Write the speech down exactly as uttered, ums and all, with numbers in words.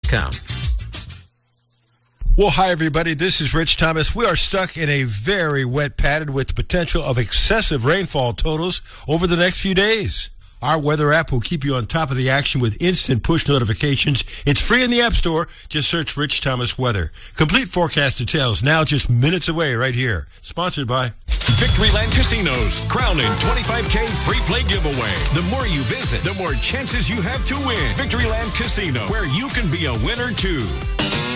com. Well, hi, everybody. This is Rich Thomas. We are stuck in a very wet pattern with the potential of excessive rainfall totals over the next few days. Our weather app will keep you on top of the action with instant push notifications. It's free in the App Store. Just search Rich Thomas Weather. Complete forecast details now just minutes away right here. Sponsored by Victoryland Casinos, crowning twenty-five K free play giveaway. The more you visit, the more chances you have to win. Victoryland Casino, where you can be a winner too.